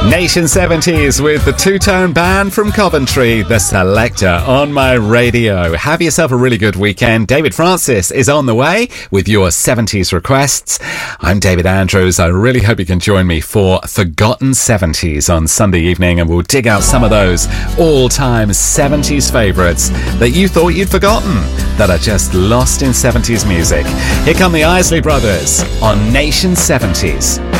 Nation 70s with the two-tone band from Coventry, The Selector, on my radio. Have yourself a really good weekend. David Francis is on the way with your 70s requests. I'm David Andrews. I really hope you can join me for Forgotten 70s on Sunday evening, and we'll dig out some of those all-time 70s favourites that you thought you'd forgotten, that are just lost in 70s music. Here come the Isley Brothers on Nation 70s.